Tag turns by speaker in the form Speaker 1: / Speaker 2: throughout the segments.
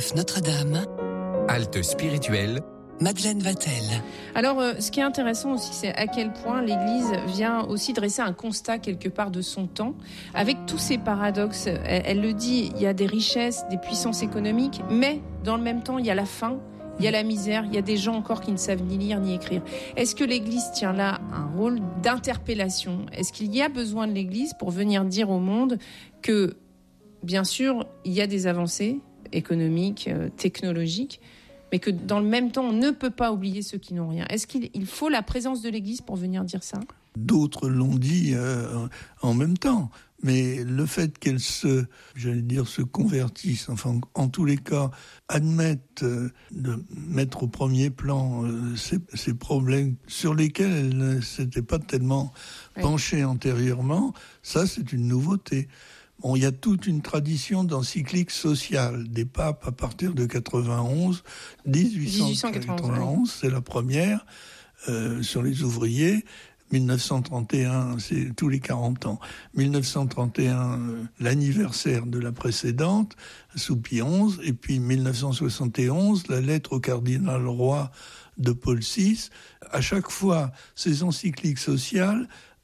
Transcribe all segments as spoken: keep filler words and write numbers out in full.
Speaker 1: F Notre-Dame.
Speaker 2: Halte spirituelle.
Speaker 1: Madeleine Vatel.
Speaker 3: Alors, euh, ce qui est intéressant aussi, c'est à quel point l'Église vient aussi dresser un constat quelque part de son temps, avec tous ces paradoxes. Elle, elle le dit, il y a des richesses, des puissances économiques, mais dans le même temps, il y a la faim, il y a la misère, il y a des gens encore qui ne savent ni lire ni écrire. Est-ce que l'Église tient là un rôle d'interpellation ? Est-ce qu'il y a besoin de l'Église pour venir dire au monde que, bien sûr, il y a des avancées économiques, euh, technologiques, mais que dans le même temps, on ne peut pas oublier ceux qui n'ont rien. Est-ce qu'il il faut la présence de l'Église pour venir dire ça ?
Speaker 4: D'autres l'ont dit euh, en même temps. Mais le fait qu'elle se, j'allais dire, se convertisse, enfin, en tous les cas, admette euh, de mettre au premier plan euh, ces, ces problèmes sur lesquels elle ne s'était pas tellement oui. penchée antérieurement, ça, c'est une nouveauté. Bon, il y a toute une tradition d'encycliques sociales des papes à partir de quatre-vingt-onze, dix-huit cent quatre-vingt-onze, c'est la première, euh, sur les ouvriers. dix-neuf cent trente et un, c'est tous les quarante ans. dix-neuf cent trente et un, euh, l'anniversaire de la précédente, sous Pie onze, et puis dix-neuf cent soixante et onze, la lettre au cardinal Roy de Paul six. À chaque fois, ces encycliques sociales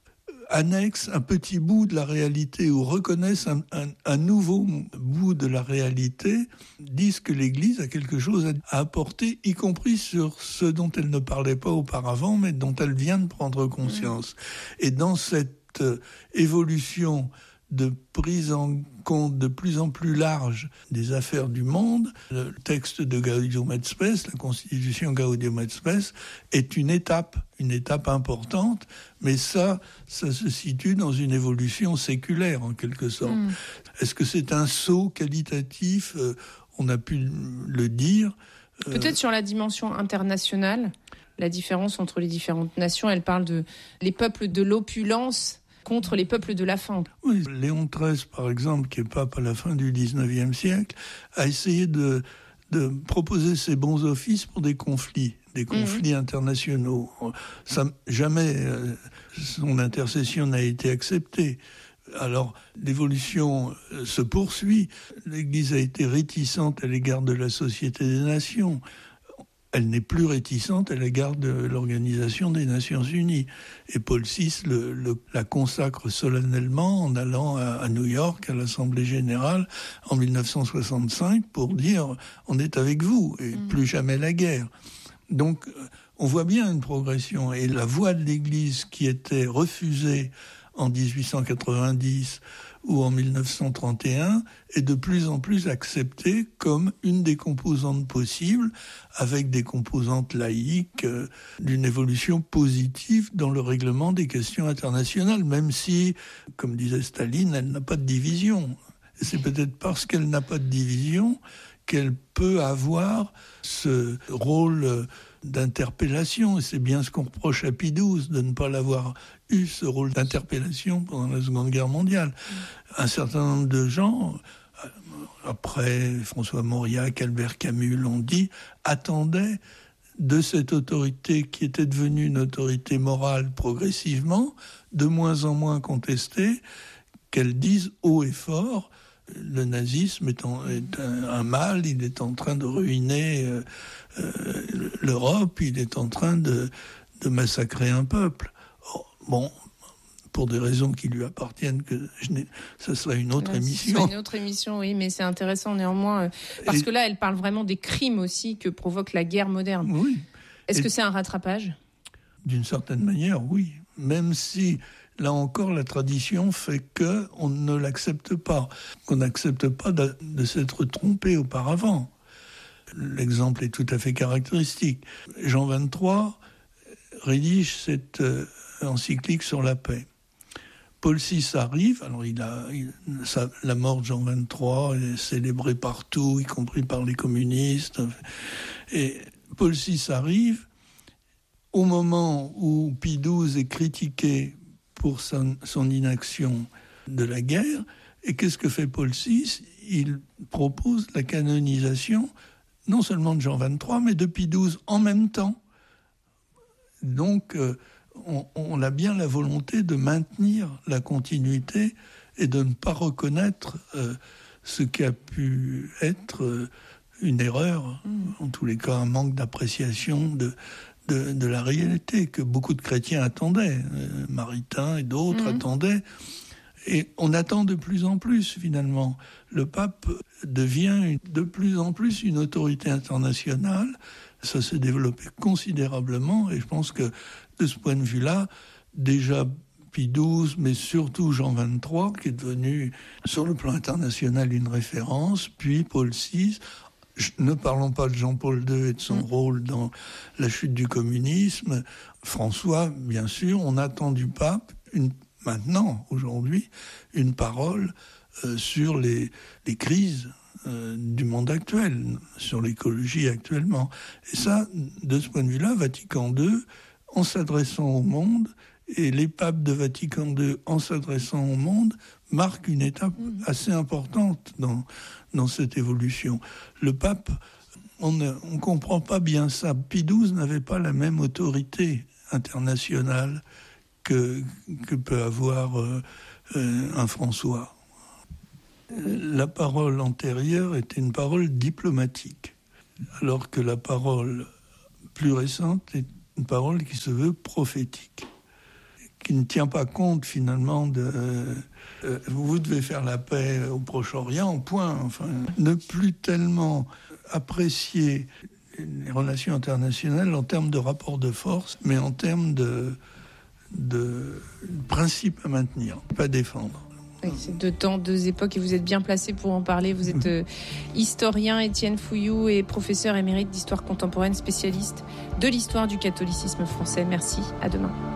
Speaker 4: annexent un petit bout de la réalité ou reconnaissent un, un, un nouveau bout de la réalité, disent que l'Église a quelque chose à apporter, y compris sur ce dont elle ne parlait pas auparavant, mais dont elle vient de prendre conscience. Mmh. Et dans cette euh, évolution de prise en compte de plus en plus large des affaires du monde, le texte de Gaudium et Spes, la constitution Gaudium et Spes, est une étape, une étape importante, mais ça, ça se situe dans une évolution séculaire, en quelque sorte. Mm. Est-ce que c'est un saut qualitatif ? euh, On a pu le dire.
Speaker 3: Euh... Peut-être sur la dimension internationale, la différence entre les différentes nations, elle parle de les peuples de l'opulence contre les peuples de la faim.
Speaker 4: Oui, Léon treize, par exemple, qui est pape à la fin du dix-neuvième siècle, a essayé de, de proposer ses bons offices pour des conflits, des conflits mmh. internationaux. Ça, jamais euh, son intercession n'a été acceptée. Alors, l'évolution se poursuit. L'Église a été réticente à l'égard de la Société des Nations. Elle n'est plus réticente à l'égard de l'Organisation des Nations Unies. Et Paul six le, le, la consacre solennellement en allant à, à New York, à l'Assemblée Générale, en dix-neuf cent soixante-cinq, pour dire « on est avec vous, et mmh. plus jamais la guerre ». Donc, on voit bien une progression. Et la voix de l'Église qui était refusée en dix-huit cent quatre-vingt-dix ou en dix-neuf cent trente et un est de plus en plus acceptée comme une des composantes possibles, avec des composantes laïques, euh, d'une évolution positive dans le règlement des questions internationales, même si, comme disait Staline, elle n'a pas de division. Et c'est peut-être parce qu'elle n'a pas de division qu'elle peut avoir ce rôle d'interpellation, et c'est bien ce qu'on reproche à Pie douze, de ne pas l'avoir eu, ce rôle d'interpellation pendant la Seconde Guerre mondiale. Un certain nombre de gens, après François Mauriac, Albert Camus l'ont dit, attendaient de cette autorité qui était devenue une autorité morale progressivement, de moins en moins contestée, qu'elle dise haut et fort: le nazisme est, en, est un, un mal, il est en train de ruiner euh, euh, l'Europe, il est en train de, de massacrer un peuple. Oh, bon, pour des raisons qui lui appartiennent, que je n'ai, ça serait une autre là, émission.
Speaker 3: C'est une autre émission, oui, mais c'est intéressant néanmoins, parce Et, que là, elle parle vraiment des crimes aussi que provoque la guerre moderne.
Speaker 4: Oui.
Speaker 3: Est-ce
Speaker 4: Et,
Speaker 3: que c'est un rattrapage ?
Speaker 4: D'une certaine manière, oui. Même si, là encore, la tradition fait qu'on ne l'accepte pas, qu'on n'accepte pas de, de s'être trompé auparavant. L'exemple est tout à fait caractéristique. Jean vingt-trois rédige cette euh, encyclique sur la paix. Paul six arrive, alors il a, il, ça, la mort de Jean vingt-trois est célébrée partout, y compris par les communistes. Et Paul six arrive au moment où Pie douze est critiqué pour son, son inaction de la guerre. Et qu'est-ce que fait Paul six ? Il propose la canonisation non seulement de Jean vingt-trois, mais de Pie douze en même temps. Donc, euh, on, on a bien la volonté de maintenir la continuité et de ne pas reconnaître euh, ce qui a pu être euh, une erreur, mmh. en tous les cas un manque d'appréciation de, de, de la réalité que beaucoup de chrétiens attendaient, euh, Maritain et d'autres mmh. attendaient. Et on attend de plus en plus, finalement. Le pape devient de plus en plus une autorité internationale. Ça s'est développé considérablement. Et je pense que, de ce point de vue-là, déjà Pie douze, mais surtout Jean vingt-trois, qui est devenu, sur le plan international, une référence, puis Paul six. Ne parlons pas de Jean-Paul deux et de son mmh. rôle dans la chute du communisme. François, bien sûr, on attend du pape une maintenant, aujourd'hui, une parole euh, sur les, les crises euh, du monde actuel, sur l'écologie actuellement. Et ça, de ce point de vue-là, Vatican deux, en s'adressant au monde, et les papes de Vatican deux, en s'adressant au monde, marquent une étape assez importante dans, dans cette évolution. Le pape, on ne comprend pas bien ça. Pie douze n'avait pas la même autorité internationale Que, que peut avoir euh, euh, un François. La parole antérieure était une parole diplomatique, alors que la parole plus récente est une parole qui se veut prophétique, qui ne tient pas compte finalement de euh, euh, vous devez faire la paix au Proche-Orient, point. Enfin, ne plus tellement apprécier les relations internationales en termes de rapport de force, mais en termes de de principes à maintenir, pas défendre.
Speaker 3: Oui, c'est deux temps, deux époques, et vous êtes bien placé pour en parler. Vous êtes euh, historien, Étienne Fouilloux, et professeur émérite d'histoire contemporaine, spécialiste de l'histoire du catholicisme français. Merci, à demain.